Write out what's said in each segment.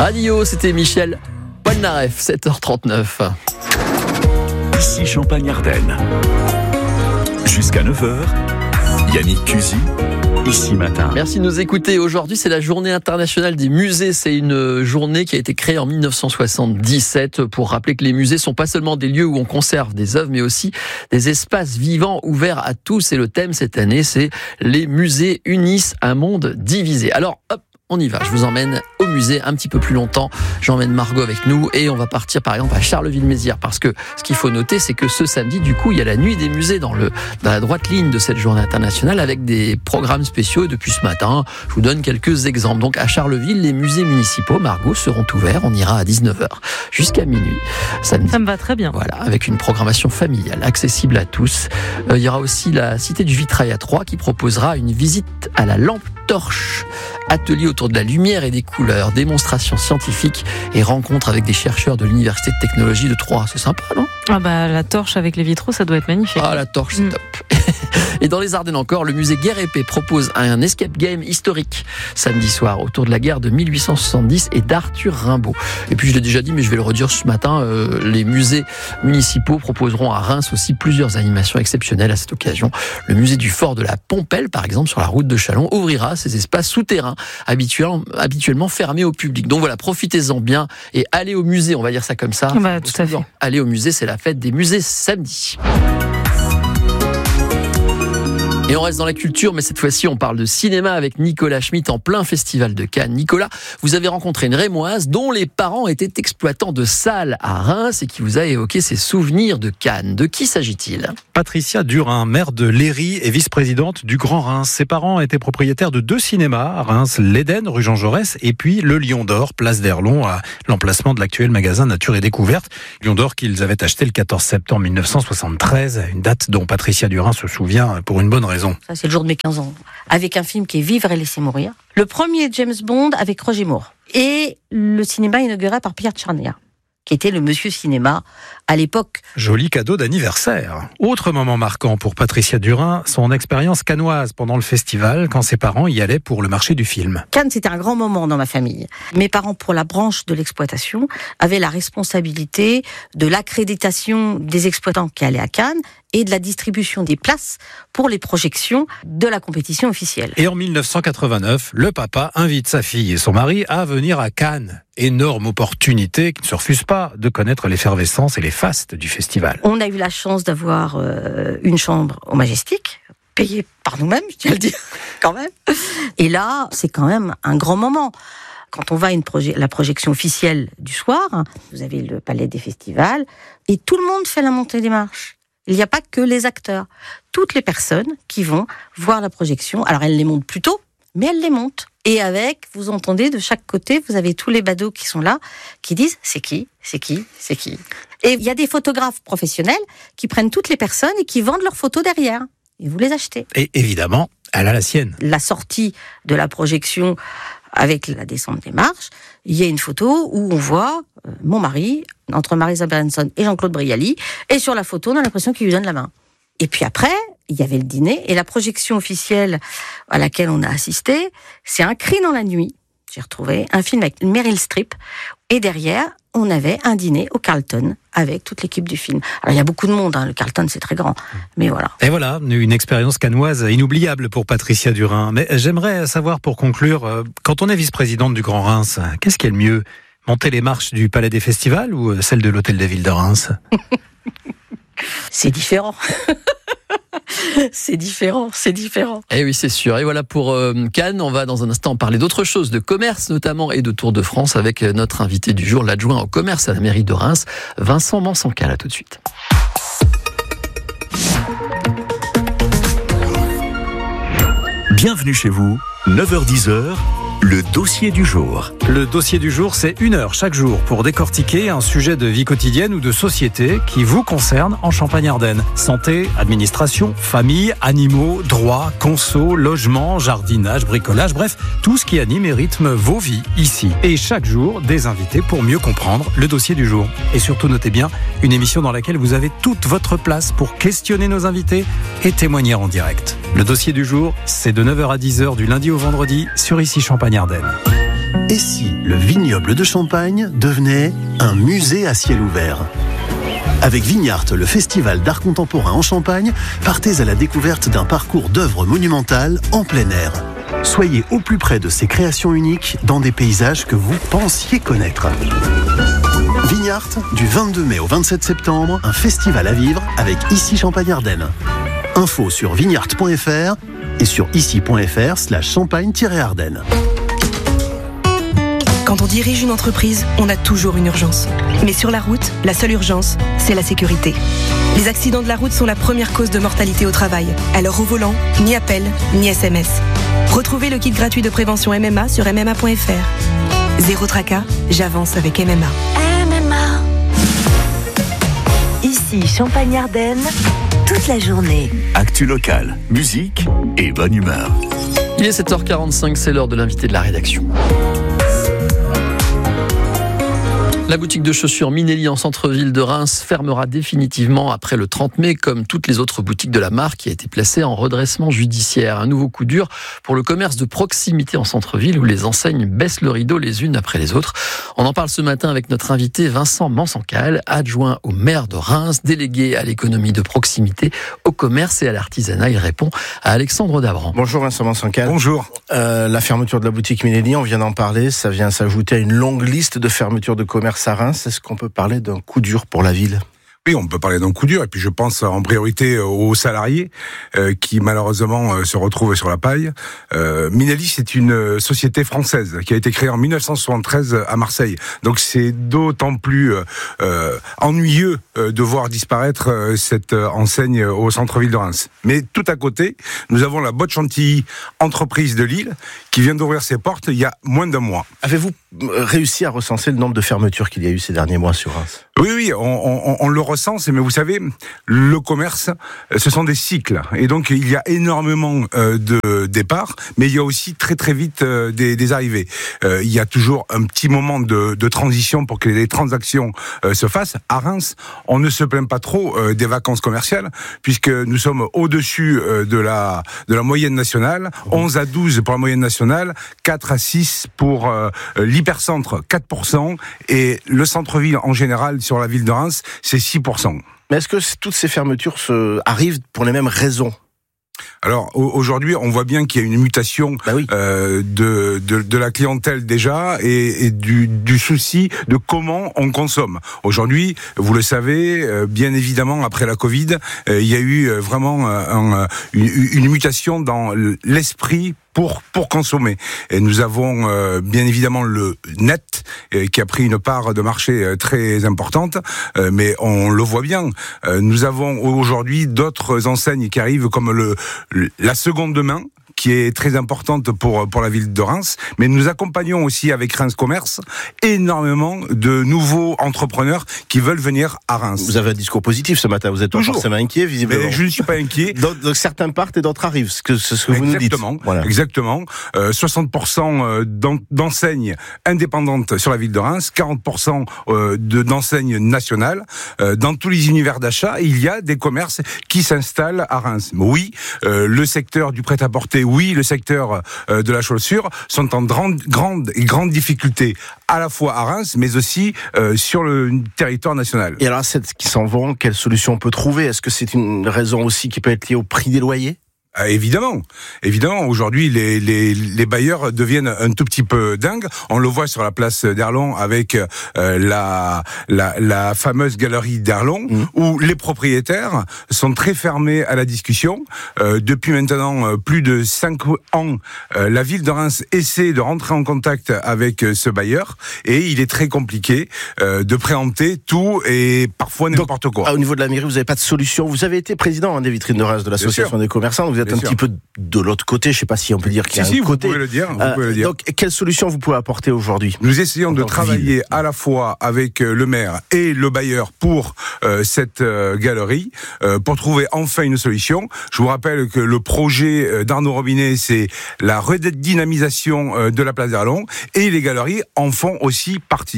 Radio, c'était Michel Polnareff, 7h39. Ici Champagne-Ardenne. Jusqu'à 9h, Yannick Cusy, Ici Matin. Merci de nous écouter. Aujourd'hui, c'est la journée internationale des musées. C'est une journée qui a été créée en 1977 pour rappeler que les musées sont pas seulement des lieux où on conserve des œuvres, mais aussi des espaces vivants ouverts à tous. Et le thème cette année, c'est les musées unissent un monde divisé. Alors, hop, on y va. Je vous emmène au musée un petit peu plus longtemps. J'emmène Margot avec nous et on va partir par exemple à Charleville-Mézières parce que ce qu'il faut noter, c'est que ce samedi, du coup, il y a la nuit des musées dans la droite ligne de cette journée internationale avec des programmes spéciaux. Et depuis ce matin, je vous donne quelques exemples. Donc à Charleville, les musées municipaux, Margot, seront ouverts. On ira à 19h jusqu'à minuit. Samedi. Ça me va très bien. Voilà, avec une programmation familiale accessible à tous. Il y aura aussi la Cité du Vitrail à Troyes qui proposera une visite à la lampe torche. Atelier autour de la lumière et des couleurs, démonstrations scientifiques et rencontres avec des chercheurs de l'Université de technologie de Troyes. C'est sympa, non ? Ah bah la torche avec les vitraux, ça doit être magnifique. Ah, la torche, c'est top. Et dans les Ardennes encore, le musée Guerre et Paix propose un escape game historique samedi soir autour de la guerre de 1870 et d'Arthur Rimbaud. Et puis je l'ai déjà dit, mais je vais le redire ce matin, les musées municipaux proposeront à Reims aussi plusieurs animations exceptionnelles à cette occasion. Le musée du fort de la Pompelle, par exemple, sur la route de Châlons, ouvrira ses espaces souterrains habituellement fermés au public. Donc voilà, profitez-en bien et allez au musée, on va dire ça comme ça. Bah, tout à fait. Allez au musée, c'est la fête des musées samedi. Et on reste dans la culture, mais cette fois-ci, on parle de cinéma avec Nicolas Schmitt en plein festival de Cannes. Nicolas, vous avez rencontré une Rémoise dont les parents étaient exploitants de salles à Reims et qui vous a évoqué ses souvenirs de Cannes. De qui s'agit-il ? Patricia Durin, maire de Léry et vice-présidente du Grand Reims. Ses parents étaient propriétaires de 2 cinémas à Reims, l'Éden, rue Jean Jaurès, et puis le Lion d'Or, place d'Erlon, à l'emplacement de l'actuel magasin Nature et Découverte. Lion d'Or qu'ils avaient acheté le 14 septembre 1973, une date dont Patricia Durin se souvient pour une bonne raison. Ça, c'est le jour de mes 15 ans. Avec un film qui est Vivre et laisser mourir. Le premier James Bond avec Roger Moore. Et le cinéma inauguré par Pierre Tchernia, qui était le monsieur cinéma à l'époque. Joli cadeau d'anniversaire. Autre moment marquant pour Patricia Durin, son expérience cannoise pendant le festival, quand ses parents y allaient pour le marché du film. Cannes, c'était un grand moment dans ma famille. Mes parents, pour la branche de l'exploitation, avaient la responsabilité de l'accréditation des exploitants qui allaient à Cannes et de la distribution des places pour les projections de la compétition officielle. Et en 1989, le papa invite sa fille et son mari à venir à Cannes. Énorme opportunité qui ne se refuse pas de connaître l'effervescence et les fastes du festival. On a eu la chance d'avoir une chambre au Majestic, payée par nous-mêmes, je tiens à le dire, quand même. Et là, c'est quand même un grand moment. Quand on va à la projection officielle du soir, vous avez le palais des festivals, et tout le monde fait la montée des marches. Il n'y a pas que les acteurs. Toutes les personnes qui vont voir la projection, alors elles les montent plus tôt, mais elles les montent. Et avec, vous entendez de chaque côté, vous avez tous les badauds qui sont là, qui disent c'est qui, c'est qui, c'est qui. Et il y a des photographes professionnels qui prennent toutes les personnes et qui vendent leurs photos derrière. Et vous les achetez. Et évidemment, elle a la sienne. La sortie de la projection avec la descente des marches, il y a une photo où on voit mon mari, entre Marisa Berenson et Jean-Claude Brialy, et sur la photo, on a l'impression qu'il lui donne la main. Et puis après, il y avait le dîner, et la projection officielle à laquelle on a assisté, c'est Un cri dans la nuit. J'ai retrouvé un film avec Meryl Streep, et derrière, on avait un dîner au Carlton avec toute l'équipe du film. Alors il y a beaucoup de monde, le Carlton c'est très grand, mais voilà. Et voilà, une expérience cannoise inoubliable pour Patricia Durin. Mais j'aimerais savoir pour conclure, quand on est vice-présidente du Grand Reims, qu'est-ce qui est le mieux ? Monter les marches du Palais des Festivals ou celle de l'Hôtel de Ville de Reims ? C'est différent. C'est différent. Eh oui, c'est sûr. Et voilà pour Cannes. On va dans un instant parler d'autre chose, de commerce notamment et de Tour de France avec notre invité du jour, l'adjoint au commerce à la mairie de Reims, Vincent Mansancal. À tout de suite. Bienvenue chez vous, 9h-10h, le dossier du jour. Le dossier du jour, c'est 1 heure chaque jour pour décortiquer un sujet de vie quotidienne ou de société qui vous concerne en Champagne-Ardenne. Santé, administration, famille, animaux, droit, conso, logement, jardinage, bricolage, bref, tout ce qui anime et rythme vos vies ici. Et chaque jour, des invités pour mieux comprendre le dossier du jour. Et surtout, notez bien, une émission dans laquelle vous avez toute votre place pour questionner nos invités et témoigner en direct. Le dossier du jour, c'est de 9h à 10h du lundi au vendredi sur Ici Champagne-Ardenne. Et si le vignoble de Champagne devenait un musée à ciel ouvert ? Avec Vignart, le festival d'art contemporain en Champagne, partez à la découverte d'un parcours d'œuvres monumentales en plein air. Soyez au plus près de ces créations uniques dans des paysages que vous pensiez connaître. Vignart, du 22 mai au 27 septembre, un festival à vivre avec Ici Champagne-Ardenne. Info sur vignart.fr et sur ici.fr/champagne-ardenne. Quand on dirige une entreprise, on a toujours une urgence. Mais sur la route, la seule urgence, c'est la sécurité. Les accidents de la route sont la première cause de mortalité au travail. Alors au volant, ni appel, ni SMS. Retrouvez le kit gratuit de prévention MMA sur mma.fr. Zéro tracas, j'avance avec MMA. MMA. Ici Champagne-Ardenne, toute la journée. Actu locale, musique et bonne humeur. Il est 7h45, c'est l'heure de l'invité de la rédaction. La boutique de chaussures Minelli en centre-ville de Reims fermera définitivement après le 30 mai, comme toutes les autres boutiques de la marque qui a été placée en redressement judiciaire. Un nouveau coup dur pour le commerce de proximité en centre-ville où les enseignes baissent le rideau les unes après les autres. On en parle ce matin avec notre invité Vincent Mansancal, adjoint au maire de Reims, délégué à l'économie de proximité, au commerce et à l'artisanat. Il répond à Alexandre Dabran. Bonjour Vincent Mansancal. Bonjour. La fermeture de la boutique Minelli, on vient d'en parler, ça vient s'ajouter à une longue liste de fermetures de commerce à Reims. Est-ce qu'on peut parler d'un coup dur pour la ville ? Oui, on peut parler d'un coup dur, et puis je pense en priorité aux salariés qui malheureusement se retrouvent sur la paille. Minelli, c'est une société française qui a été créée en 1973 à Marseille. Donc c'est d'autant plus ennuyeux de voir disparaître cette enseigne au centre-ville de Reims. Mais tout à côté, nous avons la Botte Chantilly, entreprise de Lille, qui vient d'ouvrir ses portes il y a moins d'un mois. Avez-vous réussi à recenser le nombre de fermetures qu'il y a eu ces derniers mois sur Reims ? Oui, on le recense, mais vous savez, le commerce, ce sont des cycles. Et donc, il y a énormément de départs, mais il y a aussi très très vite des arrivées. Il y a toujours un petit moment de transition pour que les transactions se fassent. À Reims, on ne se plaint pas trop des vacances commerciales, puisque nous sommes au-dessus de la moyenne nationale, 11 à 12 pour la moyenne nationale, 4 à 6 pour l'hypercentre, 4%, et le centre-ville en général, sur la ville de Reims, c'est 6%. Mais est-ce que toutes ces fermetures arrivent pour les mêmes raisons ? Alors aujourd'hui, on voit bien qu'il y a une mutation de la clientèle déjà et du souci de comment on consomme. Aujourd'hui, vous le savez, bien évidemment, après la Covid, il y a eu vraiment une mutation dans l'esprit pour consommer. Et nous avons bien évidemment le net qui a pris une part de marché très importante, mais on le voit bien. Nous avons aujourd'hui d'autres enseignes qui arrivent comme la seconde main, qui est très importante pour la ville de Reims, mais nous accompagnons aussi avec Reims Commerce énormément de nouveaux entrepreneurs qui veulent venir à Reims. Vous avez un discours positif ce matin, vous êtes pas forcément inquiet visiblement. Mais je ne suis pas inquiet. Donc certains partent et d'autres arrivent, c'est ce que vous nous dites. Voilà. Exactement. 60% d'enseignes indépendantes sur la ville de Reims, 40% d'enseignes nationales. Dans tous les univers d'achat, il y a des commerces qui s'installent à Reims. Oui, le secteur du prêt-à-porter, oui, le secteur de la chaussure sont en grande difficulté, à la fois à Reims, mais aussi sur le territoire national. Et alors, celles qui s'en vont, quelle solution on peut trouver ? Est-ce que c'est une raison aussi qui peut être liée au prix des loyers ? Évidemment. Aujourd'hui, les bailleurs deviennent un tout petit peu dingues. On le voit sur la place d'Erlon avec la fameuse galerie d'Erlon, où les propriétaires sont très fermés à la discussion. Depuis maintenant plus de 5 ans, la ville de Reims essaie de rentrer en contact avec ce bailleur, et il est très compliqué de préempter tout et parfois n'importe quoi. Au niveau de la mairie, vous n'avez pas de solution. Vous avez été président des vitrines de Reims de l'association des commerçants. Vous êtes un petit peu de l'autre côté, je ne sais pas si on peut dire qu'il y a un côté. Vous pouvez le dire. Donc, quelle solution vous pouvez apporter aujourd'hui ? Nous essayons de travailler à la fois avec le maire et le bailleur pour cette galerie, pour trouver enfin une solution. Je vous rappelle que le projet d'Arnaud Robinet, c'est la redynamisation de la place d'Erlon, et les galeries en font aussi partie.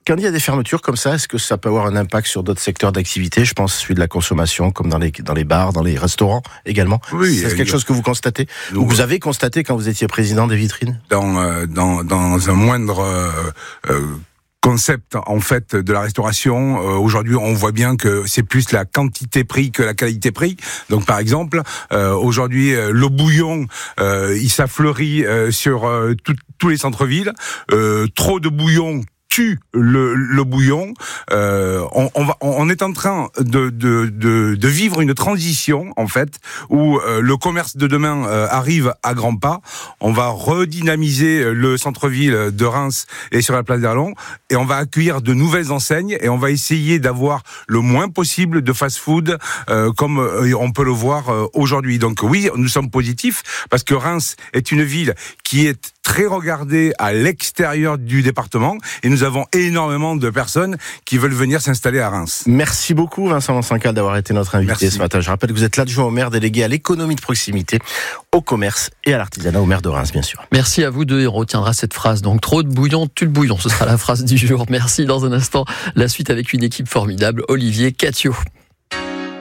quand il y a des fermetures comme ça, est-ce que ça peut avoir un impact sur d'autres secteurs d'activité? Je pense celui de la consommation, comme dans les bars, dans les restaurants également. Oui, c'est quelque chose que vous constatez, ou que vous avez constaté quand vous étiez président des vitrines? Dans un moindre concept en fait de la restauration, aujourd'hui on voit bien que c'est plus la quantité prix que la qualité prix. Donc par exemple, aujourd'hui le bouillon il s'affleurit sur tous les centres-villes, trop de bouillon tue le bouillon. On est en train de vivre une transition en fait où le commerce de demain arrive à grands pas. On va redynamiser le centre-ville de Reims et sur la place d'Arlon et on va accueillir de nouvelles enseignes et on va essayer d'avoir le moins possible de fast-food comme on peut le voir aujourd'hui. Donc oui, nous sommes positifs parce que Reims est une ville qui est très regardée à l'extérieur du département et nous avons énormément de personnes qui veulent venir s'installer à Reims. Merci beaucoup Vincent Lancencal d'avoir été notre invité ce matin. Je rappelle que vous êtes l'adjoint au maire délégué à l'économie de proximité, au commerce et à l'artisanat au maire de Reims, bien sûr. Merci à vous deux, on retiendra cette phrase. Donc trop de bouillon, tue le bouillon, ce sera la phrase du jour. Merci. Dans un instant, la suite avec une équipe formidable, Olivier Catio.